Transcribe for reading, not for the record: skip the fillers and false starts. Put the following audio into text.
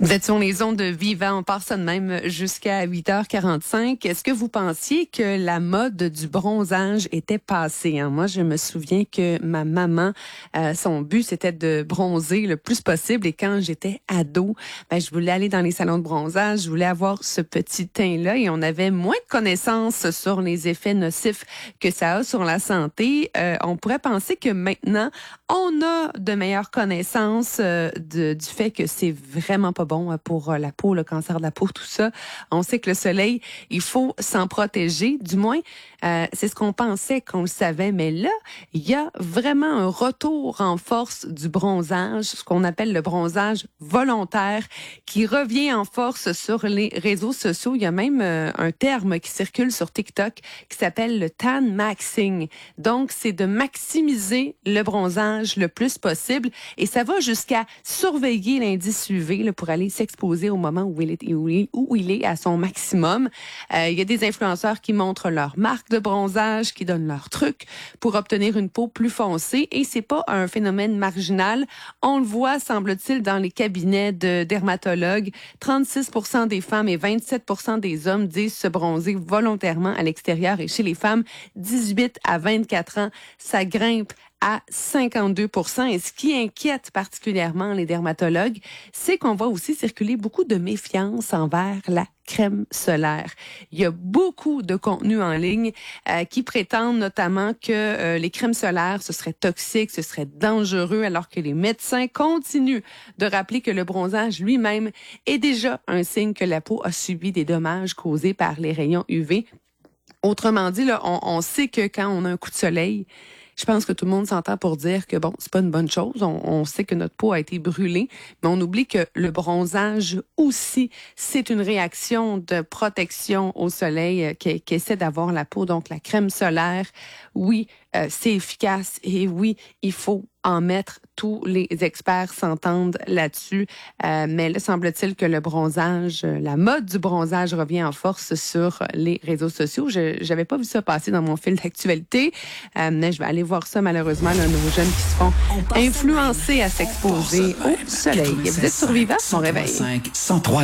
Vous êtes sur les ondes de Vivant, on part ça de même jusqu'à 8h45. Est-ce que vous pensiez que la mode du bronzage était passée? Moi, je me souviens que ma maman, son but, c'était de bronzer le plus possible. Et quand j'étais ado, je voulais aller dans les salons de bronzage, je voulais avoir ce petit teint-là. Et on avait moins de connaissances sur les effets nocifs que ça a sur la santé. On pourrait penser que maintenant, on a de meilleures connaissances du fait que c'est vraiment pas bon pour la peau, le cancer de la peau, tout ça. On sait que le soleil, il faut s'en protéger. Du moins, c'est ce qu'on pensait qu'on le savait. Mais là, il y a vraiment un retour en force du bronzage, ce qu'on appelle le bronzage volontaire, qui revient en force sur les réseaux sociaux. Il y a même un terme qui circule sur TikTok qui s'appelle le tan maxing. Donc, c'est de maximiser le bronzage le plus possible. Et ça va jusqu'à surveiller l'indice UV là, pour aller s'exposer au moment où il est à son maximum. Il y a des influenceurs qui montrent leur marque de bronzage, qui donnent leurs trucs pour obtenir une peau plus foncée. Et c'est pas un phénomène marginal. On le voit, semble-t-il, dans les cabinets de dermatologues. 36% des femmes et 27% des hommes disent se bronzer volontairement à l'extérieur. Et chez les femmes, 18 à 24 ans, ça grimpe à 52%. Et ce qui inquiète particulièrement les dermatologues, c'est qu'on voit aussi circuler beaucoup de méfiance envers la crème solaire. Il y a beaucoup de contenus en ligne qui prétendent notamment que les crèmes solaires, ce serait toxique, ce serait dangereux, alors que les médecins continuent de rappeler que le bronzage lui-même est déjà un signe que la peau a subi des dommages causés par les rayons UV. Autrement dit, là, on sait que quand on a un coup de soleil, je pense que tout le monde s'entend pour dire que bon, c'est pas une bonne chose. On sait que notre peau a été brûlée, mais on oublie que le bronzage aussi, c'est une réaction de protection au soleil qui essaie d'avoir la peau. Donc, la crème solaire, oui, c'est efficace et oui, il faut en mettre. Tous les experts s'entendent là-dessus. Mais là, semble-t-il que le bronzage, la mode du bronzage revient en force sur les réseaux sociaux. J'avais pas vu ça passer dans mon fil d'actualité. Mais je vais aller voir ça, malheureusement, là, nos jeunes qui se font influencer à s'exposer au soleil. Vous êtes survivants, mon réveil.